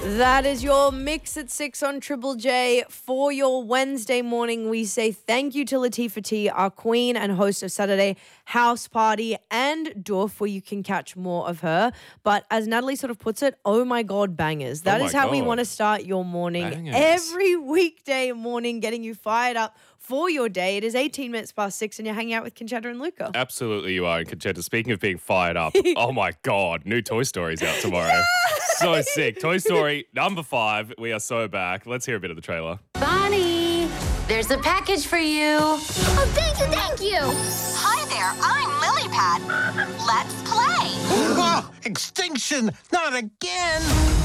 That is your mix at 6 on Triple J. For your Wednesday morning, we say thank you to Latifah T, our queen and host of Saturday House Party and Doof, where you can catch more of her. But as Natalie sort of puts it, oh my God, bangers. That is how we want to start your morning. Bangers. Every weekday morning, getting you fired up for your day. It is 18 minutes past 6 and you're hanging out with Conchetta and Luca. Absolutely you are. And Conchetta, speaking of being fired up, oh my God, new Toy Story's out tomorrow. So sick. Toy Story number 5. We are so back. Let's hear a bit of the trailer. Bonnie, there's a package for you. Oh, thank you. Hi there, I'm Lilypad. Let's play. Oh, extinction! Not again!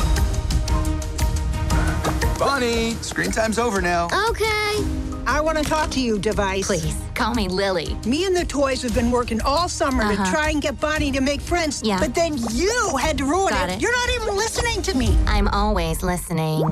Bonnie, screen time's over now. Okay. I want to talk to you, Device. Please, call me Lily. Me and the toys have been working all summer to try and get Bonnie to make friends. Yeah. But then you had to ruin Got it. You're not even listening to me. I'm always listening.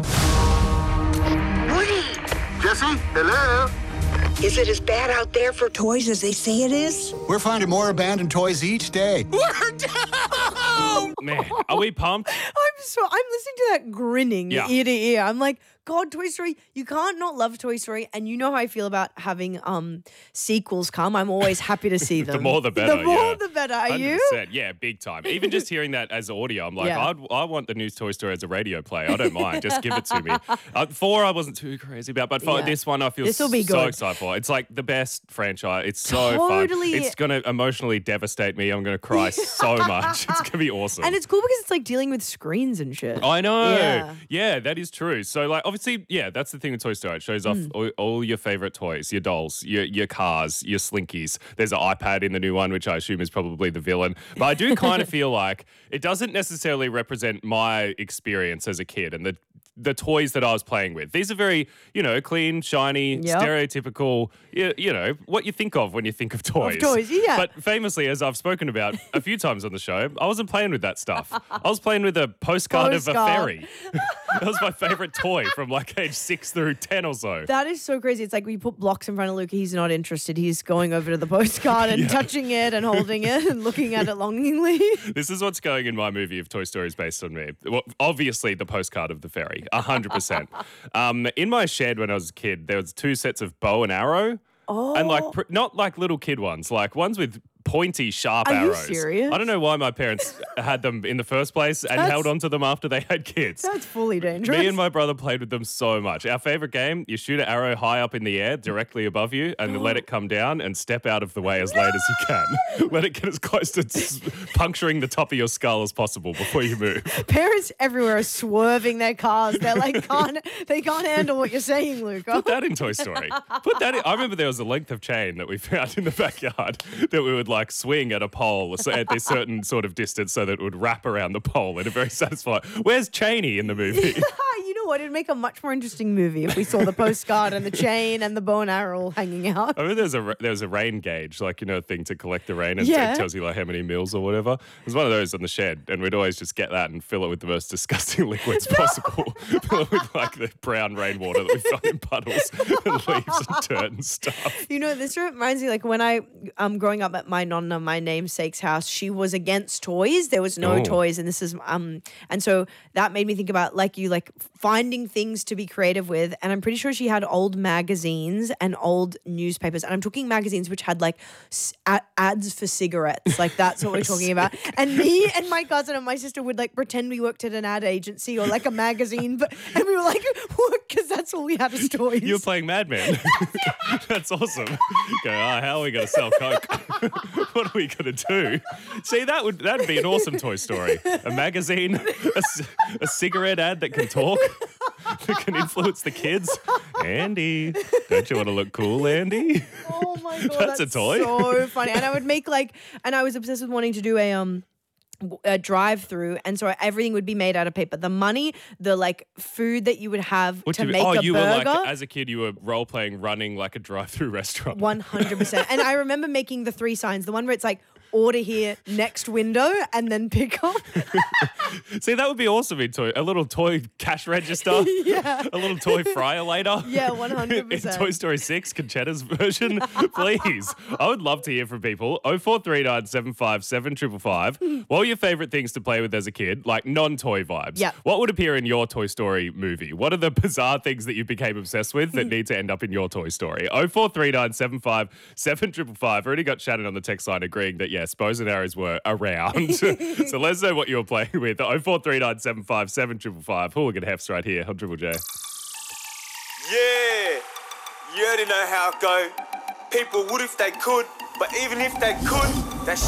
Woody! Jesse, hello? Is it as bad out there for toys as they say it is? We're finding more abandoned toys each day. We're down! Man, are we pumped? I'm listening to that grinning Yeah. ear to ear. I'm like, God, Toy Story, you can't not love Toy Story. And you know how I feel about having sequels come. I'm always happy to see them. The more the better. The more yeah. the better. Are 100%. you? Yeah, big time. Even just hearing that as audio, I'm like, Yeah. I want the new Toy Story as a radio play. I don't mind. Just give it to me. 4 I wasn't too crazy about, but for Yeah. this one I feel This'll be so good. excited for. It's like the best franchise. It's so Totally. fun. It's going to emotionally devastate me. I'm going to cry so much. It's going to be awesome. And it's cool because it's like dealing with screens and shit. I know. Yeah. Yeah, that is true. So, like, obviously, yeah, that's the thing with Toy Story. It shows off all your favorite toys, your dolls, your cars, your Slinkies. There's an iPad in the new one, which I assume is probably the villain. But I do kind of feel like it doesn't necessarily represent my experience as a kid and the toys that I was playing with. These are very, clean, shiny, Yep. stereotypical, what you think of when you think of toys. Of toys, yeah. But famously, as I've spoken about a few times on the show, I wasn't playing with that stuff. I was playing with a postcard of a ferry. That was my favorite toy from like age 6 through 10 or so. That is so crazy. It's like we put blocks in front of Luca. He's not interested. He's going over to the postcard and touching it and holding it and looking at it longingly. This is what's going in my movie if Toy Story is based on me. Well, obviously, the postcard of the ferry, 100%. In my shed when I was a kid, there was 2 sets of bow and arrow. Oh. And like not like little kid ones, like ones with pointy, sharp Are you arrows. serious? I don't know why my parents had them in the first place and held onto them after they had kids. That's fully dangerous. Me and my brother played with them so much. Our favorite game, you shoot an arrow high up in the air directly above you and let it come down and step out of the way as late as you can. Let it get as close to puncturing the top of your skull as possible before you move. Parents everywhere are swerving their cars. They're like, they can't handle what you're saying, Luca. Put that in Toy Story. Put that in. I remember there was a length of chain that we found in the backyard that we would like swing at a pole at a certain sort of distance so that it would wrap around the pole in a very satisfying. Where's Cheney in the movie? You know what? It'd make a much more interesting movie if we saw the postcard and the chain and the bow and arrow all hanging out. I remember there was a rain gauge, like, a thing to collect the rain and Yeah. it tells you like how many mils or whatever. There's one of those in the shed and we'd always just get that and fill it with the most disgusting liquids possible. Fill it with like the brown rainwater that we found in puddles and leaves and dirt and stuff. This reminds me, like when I growing up at my nonna, my namesake's house, she was against toys. There was no toys, and this is and so that made me think about like finding things to be creative with. And I'm pretty sure she had old magazines and old newspapers, and I'm talking magazines which had like ads for cigarettes, like that's what we're talking about. And me and my cousin and my sister would like pretend we worked at an ad agency or like a magazine, and we were like, because that's all we had as toys. You were playing Mad Men. That's awesome. Go, how are we going to sell Coke? What are we going to do? See, that'd be an awesome Toy Story. A magazine, a cigarette ad that can talk, that can influence the kids. Andy, don't you want to look cool, Andy? Oh my God, That's a toy. So funny. And I would make and I was obsessed with wanting to do a drive-through, and so everything would be made out of paper. The money, the like food that you would have to make a you burger. were like, as a kid, you were role-playing running like a drive-through restaurant. 100%. And I remember making the 3 signs, the one where it's like order here, next window, and then pick up. See, that would be awesome in toy. A little toy cash register. Yeah. A little toy fryer later. Yeah, 100%. In Toy Story 6, Conchetta's version. Please. I would love to hear from people. 0439 75 7555. What were your favourite things to play with as a kid? Like non-toy vibes. Yeah. What would appear in your Toy Story movie? What are the bizarre things that you became obsessed with that need to end up in your Toy Story? 0439 75 7555. Already got Shannon on the text line agreeing that, yes, bows and arrows were around. So let us know what you were playing with. 0439 75 7555. Hooligan Hefts right here on Triple J. Yeah, you already know how it go. People would if they could, but even if they could,